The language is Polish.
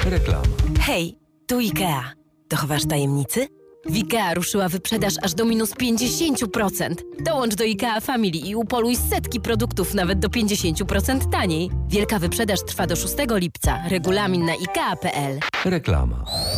Reklama. Hej, tu IKEA. Dochowasz tajemnicy? W IKEA ruszyła wyprzedaż aż do minus 50%. Dołącz do IKEA Family i upoluj setki produktów nawet do 50% taniej. Wielka wyprzedaż trwa do 6 lipca. Regulamin na ikea.pl. Reklama.